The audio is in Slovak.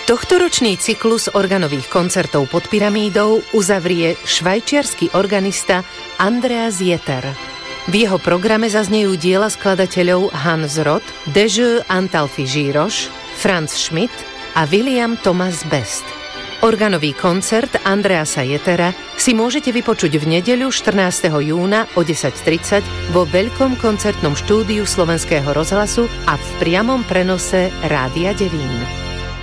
Tohtoročný cyklus organových koncertov pod pyramídou uzavrie švajčiarsky organista Andreas Jeter. V jeho programe zaznejú diela skladateľov Hans Roth, Dezső Antalfi Zsíros, Franz Schmidt a William Thomas Best. Organový koncert Andreasa Jetera si môžete vypočuť v nedeľu 14. júna o 10:30 vo veľkom koncertnom štúdiu Slovenského rozhlasu a v priamom prenose Rádia Devín.